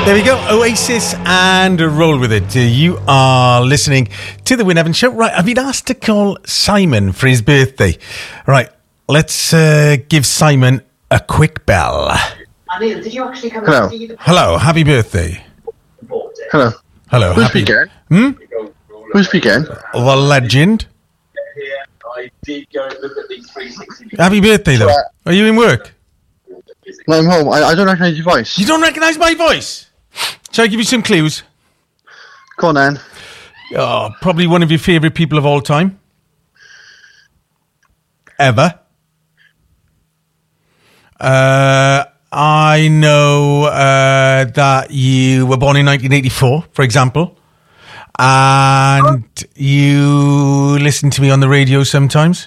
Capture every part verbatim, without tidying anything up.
There we go, Oasis and Roll With It. Uh, you are listening to the Wyn Evans Show. Right, I've been asked to call Simon for his birthday. Right, let's uh, give Simon a quick bell. Anil, did you actually come Hello. and see the Hello, happy birthday. Hello. Hello, Who's happy... speaking? Hmm? Who's speaking? The legend. I did go and look at these three sixty. Happy birthday, though. Right. Are you in work? No, I'm home. I, I don't recognise your voice. You don't recognise my voice? Shall I give you some clues? Go on, then. Oh, probably one of your favourite people of all time. Ever. Uh, I know uh, that you were born in nineteen eighty-four, for example. And you listen to me on the radio sometimes.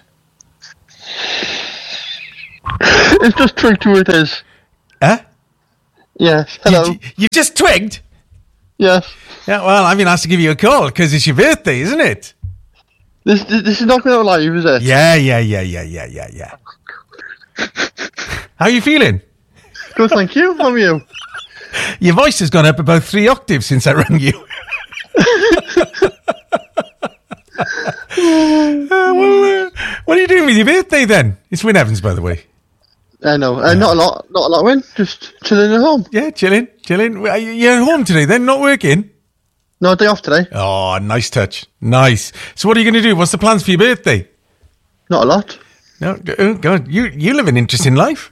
It's just tricked who it is. Eh? Yes. Hello. You, you just twigged? Yes. Yeah, well, I've been asked to give you a call because it's your birthday, isn't it? This, this this is not going out live, is it? Yeah, yeah, yeah, yeah, yeah, yeah, yeah. How are you feeling? Good, thank you. How are you? Your voice has gone up about three octaves since I rang you. uh, well, uh, what are you doing with your birthday then? It's Wyn Evans, by the way. I know. Uh, not a lot. Not a lot, Wyn. Just chilling at home. Yeah, chilling, chilling. Well, you're at home today then, not working? No, day off today. Oh, nice touch. Nice. So what are you going to do? What's the plans for your birthday? Not a lot. No, oh God, you, you live an interesting life.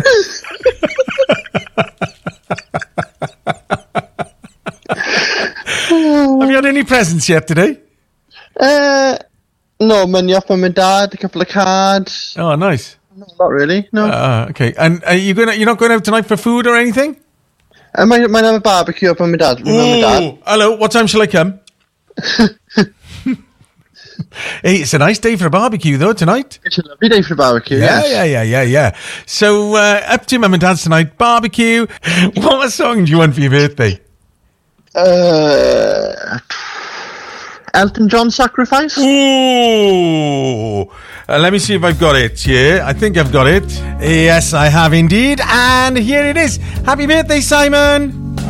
Have you had any presents yet today? Uh, no, money off from my dad, a couple of cards. Oh, nice. Not really, no. Uh, okay. And are you gonna? You're not going out tonight for food or anything? I might, might have a barbecue up on my dad. With my dad. Ooh, hello. What time shall I come? Hey, it's a nice day for a barbecue though tonight. It's a lovely day for a barbecue. Yeah, yes. yeah, yeah, yeah, yeah. So uh, up to mum and dad's tonight. Barbecue. What song do you want for your birthday? Uh, Elton John Sacrifice. Ooh. Uh, let me see if I've got it. Yeah, I think I've got it. Yes, I have indeed. And here it is. Happy birthday, Simon.